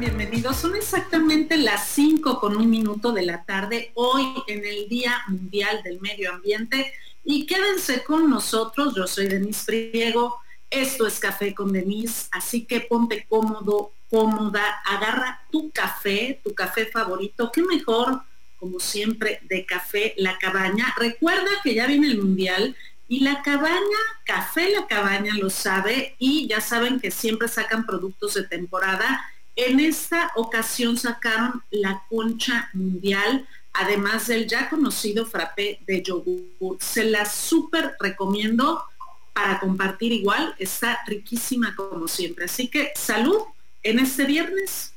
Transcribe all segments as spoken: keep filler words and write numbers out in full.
bienvenidos. Son exactamente las cinco con un minuto de la tarde, hoy en el Día Mundial del Medio Ambiente. Y quédense con nosotros, yo soy Denise Priego, esto es Café con Denise, así que ponte cómodo, cómoda, agarra tu café, tu café favorito, qué mejor, como siempre, de Café La Cabaña. Recuerda que ya viene el Mundial y La Cabaña, Café La Cabaña lo sabe y ya saben que siempre sacan productos de temporada. En esta ocasión sacaron la concha mundial, además del ya conocido frappé de yogur. Se la súper recomiendo para compartir igual, está riquísima como siempre. Así que salud en este viernes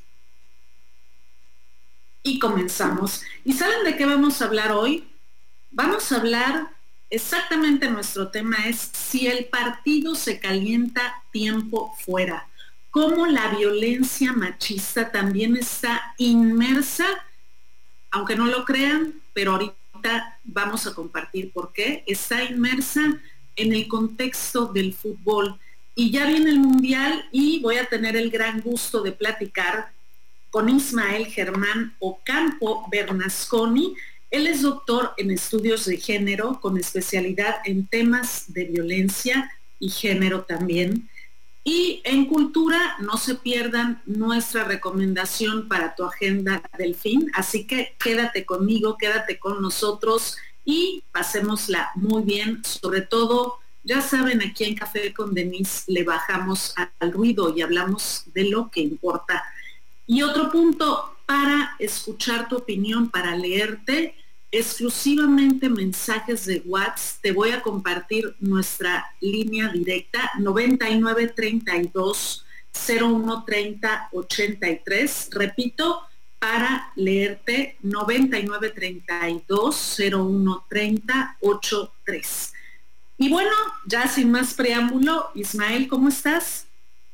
y comenzamos. ¿Y saben de qué vamos a hablar hoy? Vamos a hablar, exactamente nuestro tema es si el partido se calienta tiempo fuera. Cómo la violencia machista también está inmersa, aunque no lo crean, pero ahorita vamos a compartir por qué, está inmersa en el contexto del fútbol. Y ya viene el Mundial y voy a tener el gran gusto de platicar con Ismael Germán Ocampo Bernasconi. Él es doctor en estudios de género con especialidad en temas de violencia y género también. Y en cultura, no se pierdan nuestra recomendación para tu agenda del fin, así que quédate conmigo, quédate con nosotros y pasémosla muy bien, sobre todo, ya saben, aquí en Café con Denise le bajamos al ruido y hablamos de lo que importa. Y otro punto, para escuchar tu opinión, para leerte, exclusivamente mensajes de WhatsApp, te voy a compartir nuestra línea directa noventa y nueve treinta y dos cero uno treinta ochenta y tres, repito, para leerte noventa y nueve treinta y dos cero uno treinta ochenta y tres. Y bueno, ya sin más preámbulo, Ismael, ¿cómo estás?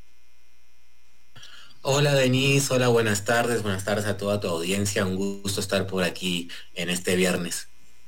Hola Denise, hola, buenas tardes, buenas tardes a toda tu audiencia, un gusto estar por aquí en este viernes.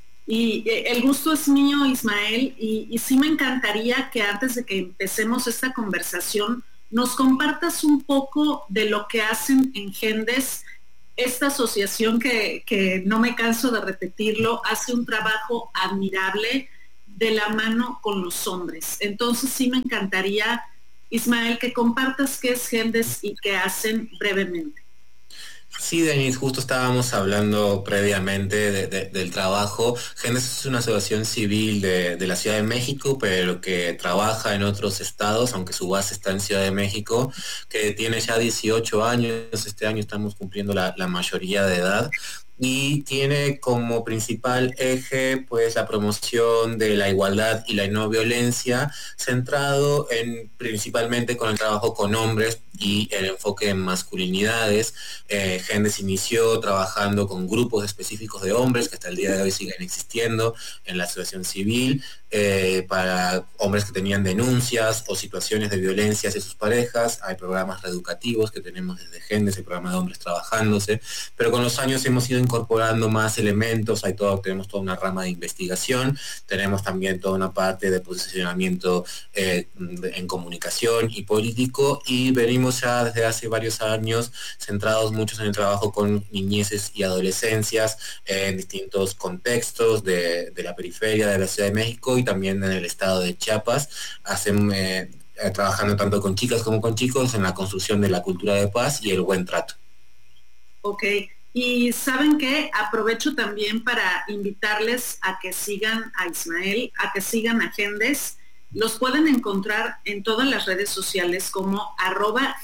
Y eh, el gusto es mío, Ismael, y, y sí me encantaría que antes de que empecemos esta conversación nos compartas un poco de lo que hacen en Gendes, esta asociación que, que no me canso de repetirlo, hace un trabajo admirable de la mano con los hombres. Entonces sí me encantaría, Ismael, que compartas qué es Gendes y qué hacen brevemente. Sí, Denise, justo estábamos hablando previamente de, de, del trabajo. Gendes es una asociación civil de, de la Ciudad de México, pero que trabaja en otros estados, aunque su base está en Ciudad de México, que tiene ya dieciocho años, este año estamos cumpliendo la, la mayoría de edad, y tiene como principal eje pues la promoción de la igualdad y la no violencia, centrado en principalmente con el trabajo con hombres y el enfoque en masculinidades. Eh, Gendes inició trabajando con grupos específicos de hombres que hasta el día de hoy siguen existiendo en la asociación civil, eh, para hombres que tenían denuncias o situaciones de violencia hacia sus parejas. Hay programas reeducativos que tenemos desde Gendes, el programa de hombres trabajándose, pero con los años hemos ido incorporando más elementos. Hay todo, tenemos toda una rama de investigación, tenemos también toda una parte de posicionamiento eh, en comunicación y político, y venimos ya desde hace varios años centrados muchos en el trabajo con niñeces y adolescencias eh, en distintos contextos de, de la periferia de la Ciudad de México y también en el estado de Chiapas. Hacen, eh, eh, trabajando tanto con chicas como con chicos en la construcción de la cultura de paz y el buen trato. Ok, y ¿saben qué? Aprovecho también para invitarles a que sigan a Ismael, a que sigan a Gendes. Los pueden encontrar en todas las redes sociales como arroba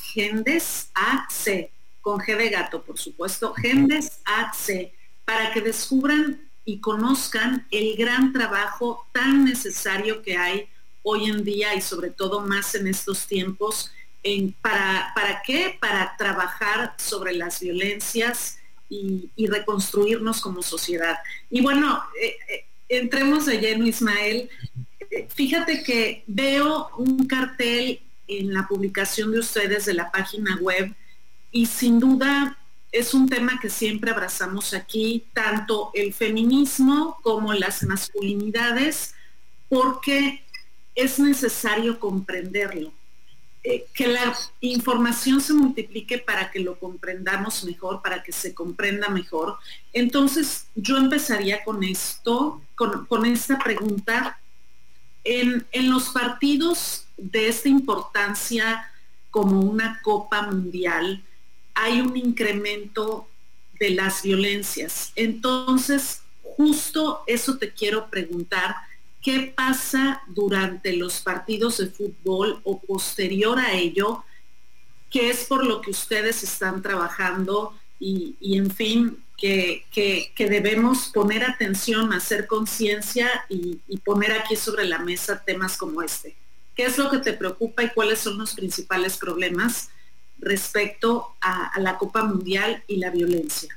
GendesAC, con G de gato, por supuesto, GendesAC, para que descubran y conozcan el gran trabajo tan necesario que hay hoy en día y sobre todo más en estos tiempos. En, para, ¿Para qué? Para trabajar sobre las violencias y, y reconstruirnos como sociedad. Y bueno, eh, eh, entremos de lleno, Ismael. Eh, fíjate que veo un cartel en la publicación de ustedes de la página web y sin duda es un tema que siempre abrazamos aquí, tanto el feminismo como las masculinidades, porque es necesario comprenderlo. eh, que la información se multiplique para que lo comprendamos mejor, para que se comprenda mejor. Entonces, yo empezaría con esto, con, con esta pregunta. En, en los partidos de esta importancia como una Copa Mundial, hay un incremento de las violencias. Entonces, justo eso te quiero preguntar. ¿Qué pasa durante los partidos de fútbol o posterior a ello? ¿Qué es por lo que ustedes están trabajando? Y, y en fin, que, que, que debemos poner atención, hacer conciencia y, y poner aquí sobre la mesa temas como este. ¿Qué es lo que te preocupa y cuáles son los principales problemas respecto a, a la Copa Mundial y la violencia?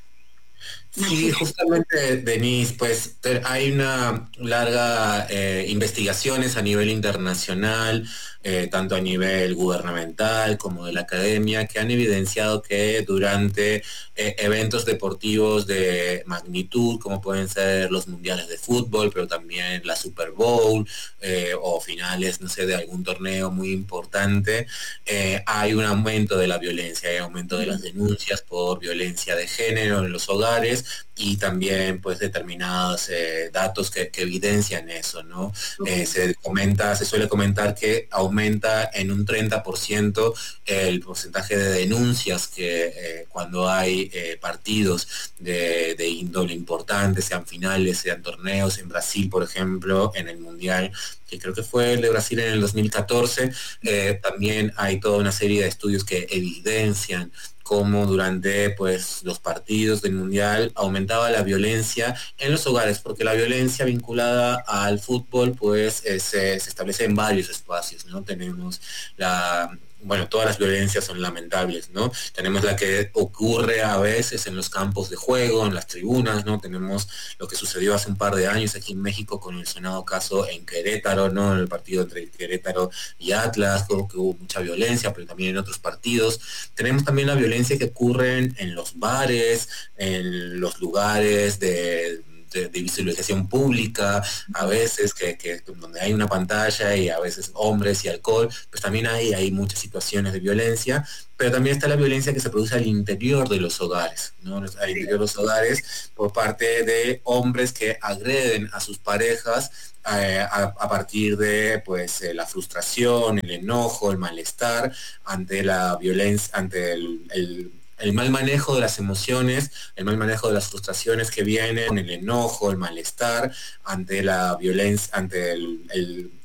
Sí, justamente, Denise, pues hay una larga eh, investigaciones a nivel internacional, eh, tanto a nivel gubernamental como de la academia, que han evidenciado que durante eh, eventos deportivos de magnitud, como pueden ser los mundiales de fútbol, pero también la Super Bowl eh, o finales, no sé, de algún torneo muy importante, eh, hay un aumento de la violencia, hay aumento de las denuncias por violencia de género en los hogares, y también pues determinados eh, datos que, que evidencian eso, ¿no? Okay. Eh, se comenta, se suele comentar que aumenta en un treinta por ciento el porcentaje de denuncias que eh, cuando hay eh, partidos de, de índole importante, sean finales, sean torneos, en Brasil, por ejemplo, en el Mundial, que creo que fue el de Brasil en el dos mil catorce, eh, también hay toda una serie de estudios que evidencian cómo durante pues los partidos del Mundial aumentaba la violencia en los hogares, porque la violencia vinculada al fútbol pues eh, se, se establece en varios espacios, ¿no? Tenemos la... Bueno, todas las violencias son lamentables, ¿no? Tenemos la que ocurre a veces en los campos de juego, en las tribunas, ¿no? Tenemos lo que sucedió hace un par de años aquí en México con el sonado caso en Querétaro, ¿no? En el partido entre Querétaro y Atlas, como que hubo mucha violencia, pero también en otros partidos. Tenemos también la violencia que ocurre en los bares, en los lugares de... De, de visualización pública, a veces que, que donde hay una pantalla y a veces hombres y alcohol, pues también hay, hay muchas situaciones de violencia, pero también está la violencia que se produce al interior de los hogares, ¿no? Al interior de los hogares por parte de hombres que agreden a sus parejas eh, a, a partir de pues eh, la frustración, el enojo, el malestar ante la violencia, ante el, el el mal manejo de las emociones, el mal manejo de las frustraciones que vienen, el enojo, el malestar, ante la violencia, ante el, el